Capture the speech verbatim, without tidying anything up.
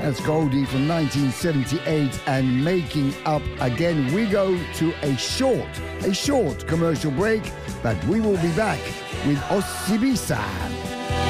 That's Goldie from nineteen seventy-eight and Making Up Again. We go to a short, a short commercial break, but we will be back with Osibisa.